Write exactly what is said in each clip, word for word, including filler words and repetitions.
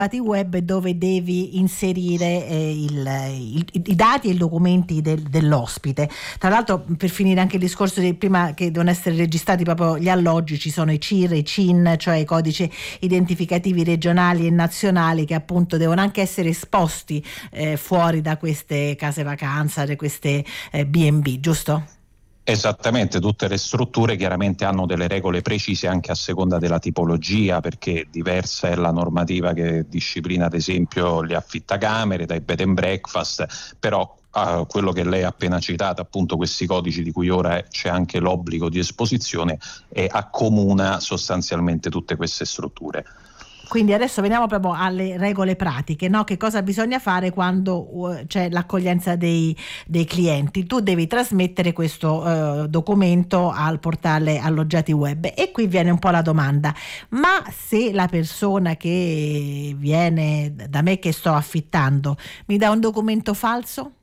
web dove devi inserire eh, il, il, i dati e i documenti del, dell'ospite. Tra l'altro, per finire anche il discorso di prima, che devono essere registrati proprio gli alloggi, ci sono i C I R, i C I N, cioè i codici identificativi regionali e nazionali, che appunto devono anche essere esposti eh, fuori da queste case vacanza, da queste eh, B and B, giusto? Esattamente, tutte le strutture chiaramente hanno delle regole precise anche a seconda della tipologia, perché diversa è la normativa che disciplina ad esempio gli affittacamere dai bed and breakfast, però uh, quello che lei ha appena citato, appunto questi codici di cui ora c'è anche l'obbligo di esposizione, e accomuna sostanzialmente tutte queste strutture. Quindi adesso veniamo proprio alle regole pratiche, no? Che cosa bisogna fare quando uh, c'è l'accoglienza dei, dei clienti? Tu devi trasmettere questo uh, documento al portale alloggiati web, e qui viene un po' la domanda: ma se la persona che viene da me, che sto affittando, mi dà un documento falso?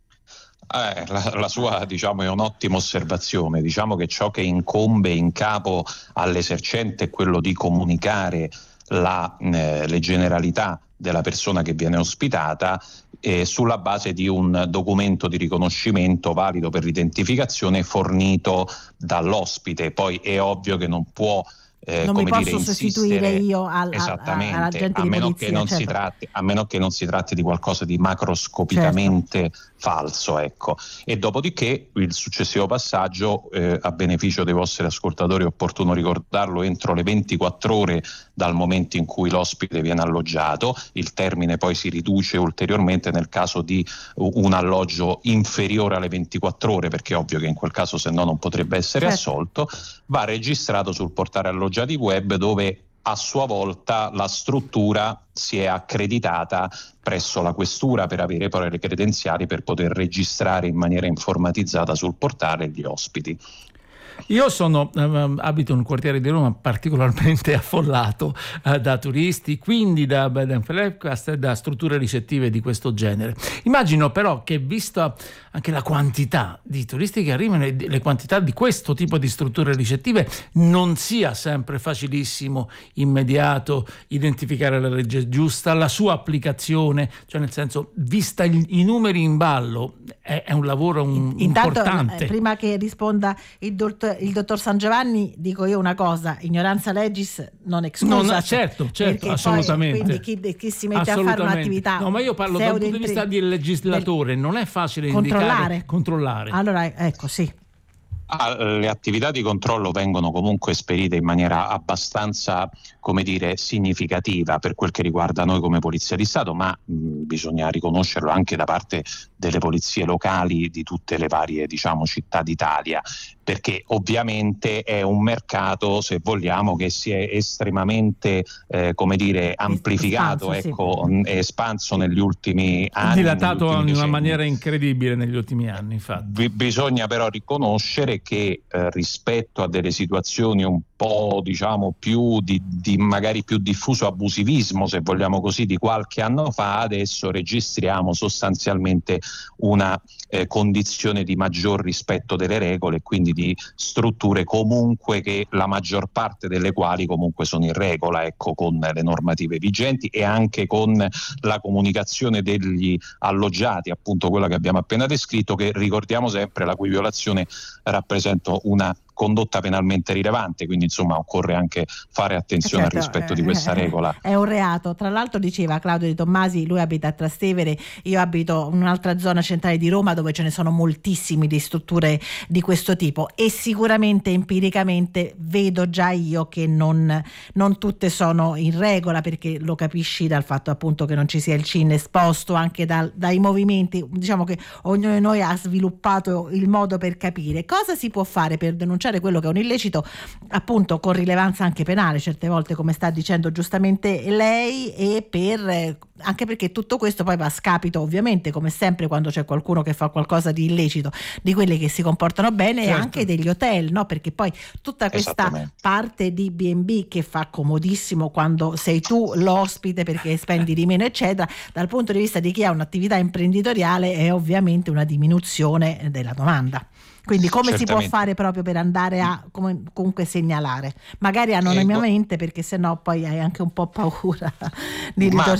Eh, la, la sua, diciamo, è un'ottima osservazione. Diciamo che ciò che incombe in capo all'esercente è quello di comunicare La, eh, le generalità della persona che viene ospitata eh, sulla base di un documento di riconoscimento valido per l'identificazione fornito dall'ospite. Poi è ovvio che non può Eh, non come mi posso dire, sostituire insistere, io al, esattamente, all'agente a di meno polizia, che non certo. si tratti, a meno che non si tratti di qualcosa di macroscopicamente certo. falso, ecco. E dopodiché il successivo passaggio, eh, a beneficio dei vostri ascoltatori, è opportuno ricordarlo, entro le ventiquattro ore dal momento in cui l'ospite viene alloggiato. Il termine poi si riduce ulteriormente nel caso di un alloggio inferiore alle ventiquattro ore, perché è ovvio che in quel caso se no non potrebbe essere certo. assolto. Va registrato sul portale alloggiati web, dove a sua volta la struttura si è accreditata presso la questura per avere poi le credenziali per poter registrare in maniera informatizzata sul portale gli ospiti. Io sono eh, abito in un quartiere di Roma particolarmente affollato eh, da turisti, quindi da bed and breakfast e da strutture ricettive di questo genere. Immagino però che, vista anche la quantità di turisti che arrivano e le quantità di questo tipo di strutture ricettive, non sia sempre facilissimo, immediato, identificare la legge giusta, la sua applicazione, cioè nel senso, vista il, i numeri in ballo, è, è un lavoro un, Intanto, importante. Eh, prima che risponda il dottor, il dottor San Giovanni, dico io una cosa: ignoranza legis non excusa. No, no, certo, certo, assolutamente. Poi, quindi chi, chi si mette a fare un'attività, no, ma io parlo dal punto di vista del legislatore, non è facile controllare. indicare, controllare. Allora, ecco, sì. Ah, le attività di controllo vengono comunque esperite in maniera abbastanza, come dire, significativa per quel che riguarda noi come Polizia di Stato, ma mh, bisogna riconoscerlo anche da parte delle polizie locali di tutte le varie, diciamo, città d'Italia, perché ovviamente è un mercato, se vogliamo, che si è estremamente, eh, come dire, amplificato, espanso, ecco, sì. espanso negli ultimi anni. Dilatato negli ultimi in una decenni. maniera incredibile negli ultimi anni, infatti. B- bisogna però riconoscere che eh, rispetto a delle situazioni un po', diciamo, più di, di magari più diffuso abusivismo, se vogliamo così, di qualche anno fa, adesso registriamo sostanzialmente una eh, condizione di maggior rispetto delle regole, quindi di strutture comunque che la maggior parte delle quali comunque sono in regola, ecco, con le normative vigenti e anche con la comunicazione degli alloggiati, appunto quella che abbiamo appena descritto, che ricordiamo sempre la cui violazione rappresenta una condotta penalmente rilevante, quindi insomma occorre anche fare attenzione certo, al rispetto eh, di questa regola. È un reato. Tra l'altro, diceva Claudio Di Tommasi, lui abita a Trastevere, io abito in un'altra zona centrale di Roma dove ce ne sono moltissime di strutture di questo tipo, e sicuramente empiricamente vedo già io che non, non tutte sono in regola, perché lo capisci dal fatto appunto che non ci sia il C I N esposto, anche dal, dai movimenti. Diciamo che ognuno di noi ha sviluppato il modo per capire cosa si può fare per denunciare quello che è un illecito, appunto con rilevanza anche penale certe volte, come sta dicendo giustamente lei, e per anche perché tutto questo poi va a scapito, ovviamente, come sempre quando c'è qualcuno che fa qualcosa di illecito, di quelli che si comportano bene, certo. E anche degli hotel, no? Perché poi tutta questa parte di B and B che fa comodissimo quando sei tu l'ospite perché spendi di meno eccetera, dal punto di vista di chi ha un'attività imprenditoriale è ovviamente una diminuzione della domanda. Quindi come Certamente. si può fare proprio per andare a come, comunque segnalare, magari anonimamente, perché sennò poi hai anche un po' paura di ritorsione.